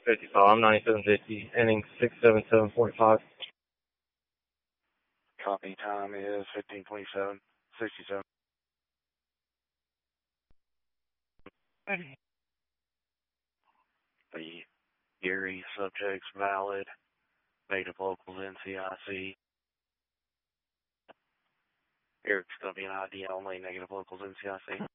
55. I'm 9750, ending 67745. Copy. Time is 15:27:67. The Gary subject's valid. Native locals NCIC. Eric's WNID only. Negative locals NCIC.